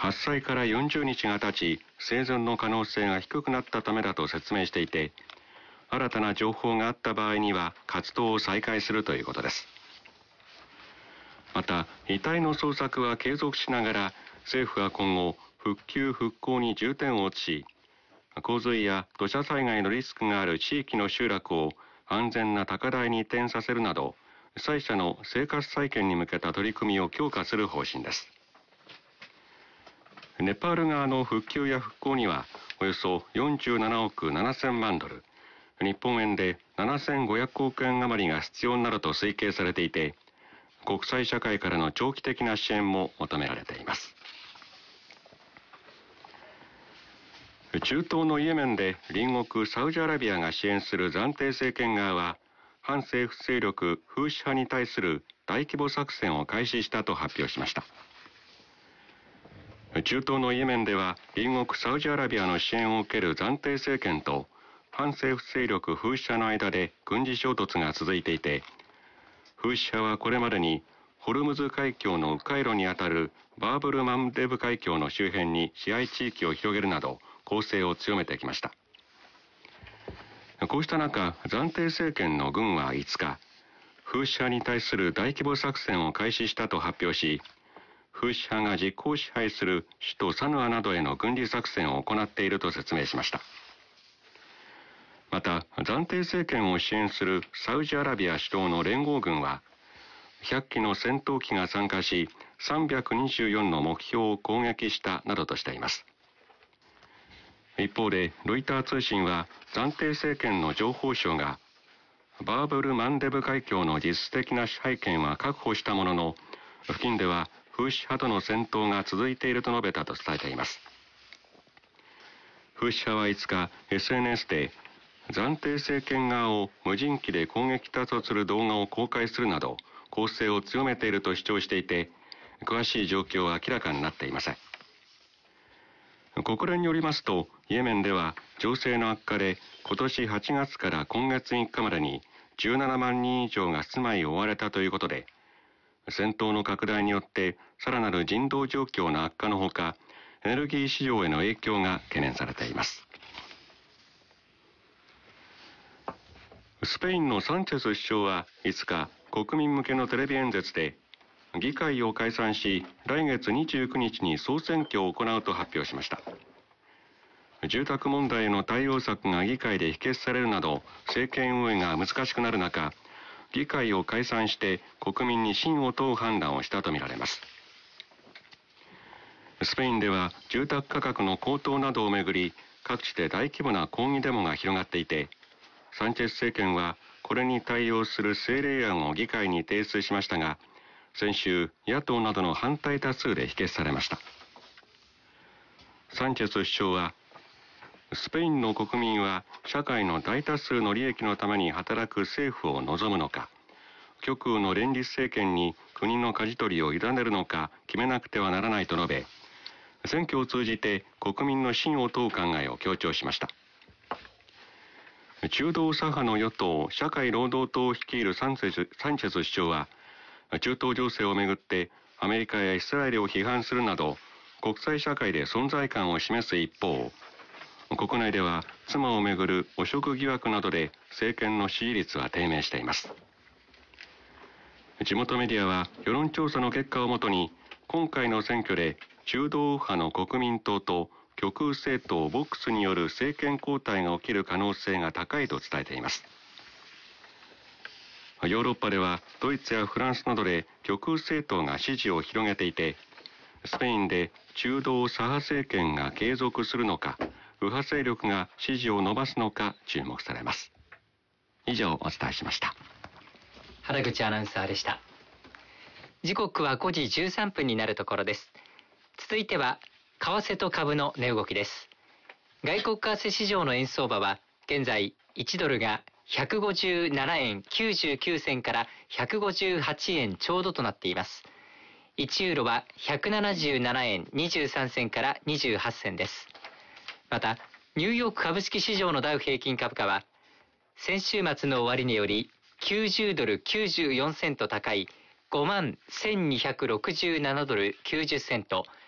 発災から40日が経ち、生存の可能性が低くなったためだと説明していて、新たな情報があった場合には活動を再開するということです。また、遺体の捜索は継続しながら、政府は今後、復旧・復興に重点を移し、洪水や土砂災害のリスクがある地域の集落を安全な高台に移転させるなど、被災者の生活再建に向けた取り組みを強化する方針です。ネパール側の復旧や復興には、およそ47億7000万ドル、日本円で7500億円余りが必要になると推計されていて、国際社会からの長期的な支援も求められています。中東のイエメンで隣国サウジアラビアが支援する暫定政権側は、反政府勢力フーシ派に対する大規模作戦を開始したと発表しました。中東のイエメンでは隣国サウジアラビアの支援を受ける暫定政権と反政府勢力フーシ派の間で軍事衝突が続いていて、フーシ派はこれまでにホルムズ海峡の迂回路にあたるバーブルマンデブ海峡の周辺に支配地域を広げるなど攻勢を強めてきました。こうした中、暫定政権の軍は5日、フーシ派に対する大規模作戦を開始したと発表し、フーシ派が実効支配する首都サヌアなどへの軍事作戦を行っていると説明しました。また、暫定政権を支援するサウジアラビア主導の連合軍は、100機の戦闘機が参加し、324の目標を攻撃したなどとしています。一方で、ロイター通信は暫定政権の情報省が、バーブルマンデブ海峡の実質的な支配権は確保したものの、付近ではフーシ派との戦闘が続いていると述べたと伝えています。フーシ派は5日、SNS で、暫定政権側を無人機で攻撃したとする動画を公開するなど、攻勢を強めていると主張していて、詳しい状況は明らかになっていません。国連によりますと、イエメンでは情勢の悪化で今年8月から今月3日までに17万人以上が住まいを追われたということで、戦闘の拡大によってさらなる人道状況の悪化のほか、エネルギー市場への影響が懸念されています。スペインのサンチェス首相は5日、国民向けのテレビ演説で、議会を解散し、来月29日に総選挙を行うと発表しました。住宅問題への対応策が議会で否決されるなど、政権運営が難しくなる中、議会を解散して国民に信を問う判断をしたとみられます。スペインでは住宅価格の高騰などをめぐり、各地で大規模な抗議デモが広がっていて、サンチェス政権はこれに対応する政令案を議会に提出しましたが、先週野党などの反対多数で否決されました。サンチェス首相は、スペインの国民は社会の大多数の利益のために働く政府を望むのか、極右の連立政権に国の舵取りを委ねるのか決めなくてはならないと述べ、選挙を通じて国民の信を問う考えを強調しました。中道左派の与党社会労働党を率いるサンチェス首相は、中東情勢をめぐってアメリカやイスラエルを批判するなど国際社会で存在感を示す一方、国内では妻をめぐる汚職疑惑などで政権の支持率は低迷しています。地元メディアは世論調査の結果をもとに、今回の選挙で中道右派の国民党と極右政党ボックスによる政権交代が起きる可能性が高いと伝えています。ヨーロッパではドイツやフランスなどで極右政党が支持を広げていて、スペインで中道左派政権が継続するのか、右派勢力が支持を伸ばすのか注目されます。以上お伝えしました。 原口アナウンサーでした。時刻は5時13分になるところです。続いては為替と株の値動きです。外国為替市場の円相場は現在1ドルが157円99銭から158円ちょうどとなっています。1ユーロは177円23銭から28銭です。また、ニューヨーク株式市場のダウ平均株価は、先週末の終値より90ドル94セント高い 51,267 ドル90セント、